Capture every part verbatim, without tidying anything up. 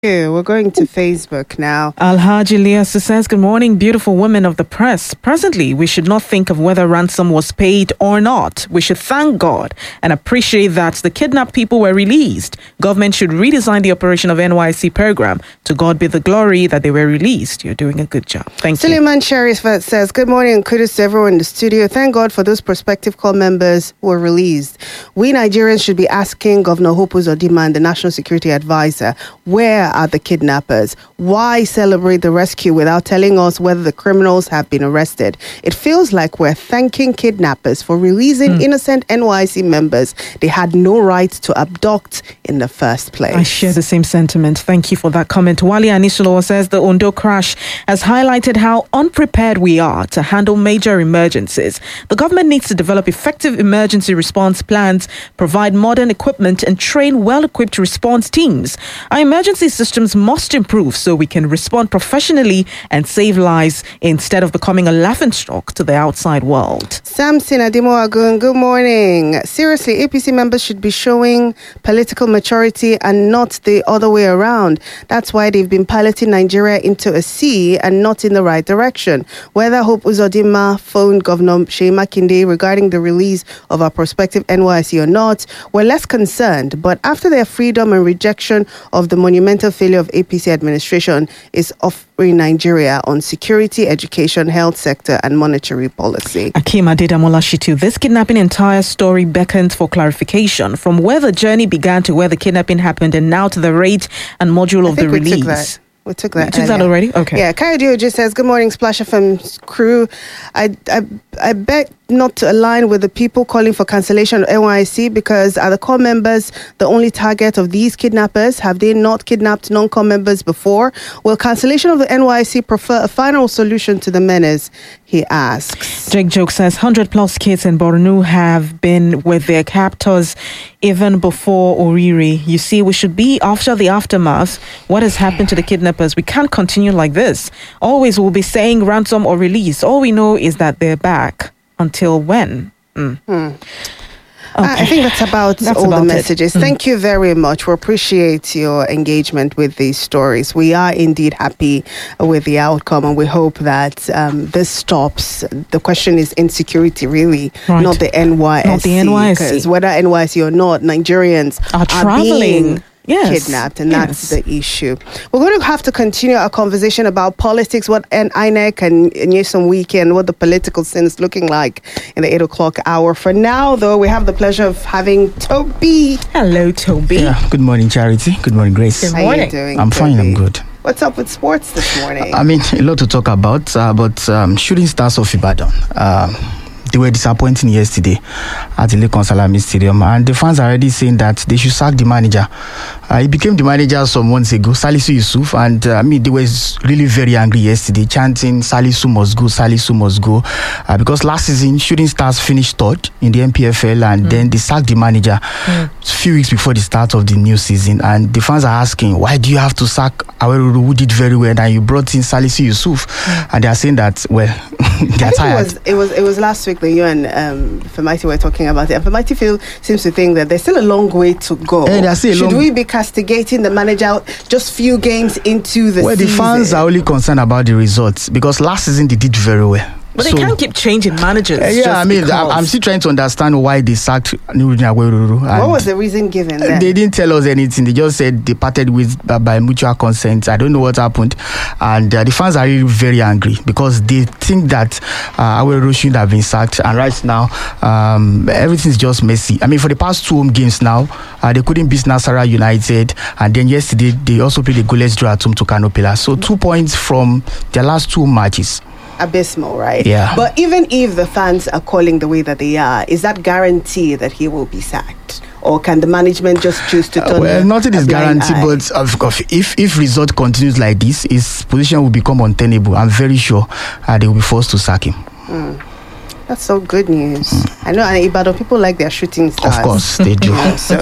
We're going to Facebook now. Alhaji Elias says, good morning, beautiful women of the press. Presently, we should not think of whether ransom was paid or not. We should thank God and appreciate that the kidnapped people were released. Government should redesign the operation of N Y C program. To God be the glory that they were released. You're doing a good job. Thank Suleiman you. Suleiman Sharif says, good morning and kudos to everyone in the studio. Thank God for those prospective corps members who were released. We Nigerians should be asking Governor Hope Uzodinma and the National Security Advisor, where are the kidnappers? Why celebrate the rescue without telling us whether the criminals have been arrested? It feels like we're thanking kidnappers for releasing mm. innocent N Y C members they had no right to abduct in the first place. I share the same sentiment. Thank you for that comment. Wali Anisolo says the Ondo crash has highlighted how unprepared we are to handle major emergencies. The government needs to develop effective emergency response plans, provide modern equipment, and train well-equipped response teams. Our emergency systems must improve so we can respond professionally and save lives instead of becoming a laughingstock to the outside world. Samson Adimoagun, good morning. Seriously, A P C members should be showing political maturity and not the other way around. That's why they've been piloting Nigeria into a sea and not in the right direction. Whether Hope Uzodinma phoned Governor Seyi Makinde regarding the release of our prospective N Y C or not, we're less concerned. But after their freedom and rejection of the monumental failure of A P C administration is offering Nigeria on security, education, health sector, and monetary policy. Akim Adedamola Shitu, this kidnapping entire story beckons for clarification from where the journey began to where the kidnapping happened and now to the rate and module of the we release. Took that. We took that. You took that already? Okay. Yeah, Kayode just says, good morning, Splash F M crew. I, I, I bet not to align with the people calling for cancellation of N Y C because are the corps members the only target of these kidnappers? Have they not kidnapped non-corps members before? Will cancellation of the N Y C prefer a final solution to the menace? He asks. Jake Joke says, one hundred plus kids in Borno have been with their captors even before Oriri. You see, we should be after the aftermath. What has happened to the kidnappers? We can't continue like this. Always we'll be saying ransom or release. All we know is that they're back. Until when? Mm. Hmm. Okay. I think that's about that's all about the messages. Mm. Thank you very much. We appreciate your engagement with these stories. We are indeed happy with the outcome, and we hope that um, this stops. The question is insecurity, really, right. not the N Y S C. Not the N Y S C. Because whether N Y S C or not, Nigerians are, are traveling. Being Yes. kidnapped, and yes. that's the issue. We're going to have to continue our conversation about politics, what I N E C and Nyesom Weekend, what the political scene is looking like in the eight o'clock hour. For now, though, we have the pleasure of having Toby. Hello, Toby. Yeah. Good morning, Charity. Good morning, Grace. Good How morning. are you doing, I'm Toby? fine. I'm good. What's up with sports this morning? I mean, a lot to talk about, uh, but um, Shooting Stars of Ibadan. Um, They were disappointing yesterday at the Lekan Salami Stadium, and the fans are already saying that they should sack the manager. Uh, he became the manager some months ago, Salisu Yusuf, and uh, I mean, they were really very angry yesterday, chanting Salisu must go, Salisu must go, uh, because last season Shooting Stars finished third in the N P F L, and mm. then they sacked the manager mm. a few weeks before the start of the new season, and the fans are asking, why do you have to sack Aweruru, who did very well, and you brought in Salisu Yusuf? Mm. And they are saying that, well, they are tired. It was, it was, it was last week that you and um, Femaiti were talking about it, and Femaiti feel seems to think that there's still a long way to go. Hey, Should long... we be castigating the manager just few games into the well, season? The fans are only concerned about the results because last season they did very well. But so, they can't keep changing managers. Uh, yeah, just I mean, because. I'm still trying to understand why they sacked Nurudin Aweruru. What was the reason given then? They didn't tell us anything. They just said they parted with uh, by mutual consent. I don't know what happened. And uh, the fans are really very angry because they think that uh, Aweruru shouldn't have been sacked. And right now, um, everything's just messy. I mean, for the past two home games now, uh, they couldn't beat Nasarawa United. And then yesterday, they also played a goalless draw at home to Kano Pillars. So two points from their last two matches. Abysmal, right? Yeah. But even if the fans are calling the way that they are, is that guarantee that he will be sacked? Or can the management just choose to turn? Uh, well, nothing is guaranteed, eye? but of course, if if result continues like this, his position will become untenable. I'm very sure uh, they will be forced to sack him. Mm. That's so good news. Mm. I know and Ibadan people like their shooting stars. Of course, they do. so.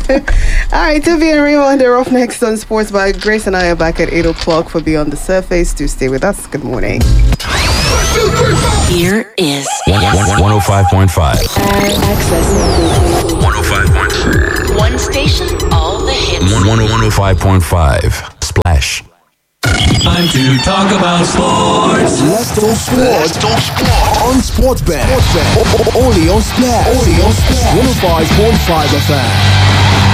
All right, Toby and Raymond, they're off next on Sports Bar. Grace and I are back at eight o'clock for Beyond the Surface. Do stay with us. Good morning. Here is one oh five point five. Access. one oh five point six. One station, all the hits. one oh five point five Splash. Time to talk about sports. Let's talk sports. Let's talk sports. On Sportsbet. Sportsbet. Only on Splash. Only on Splash. one oh five point five F M.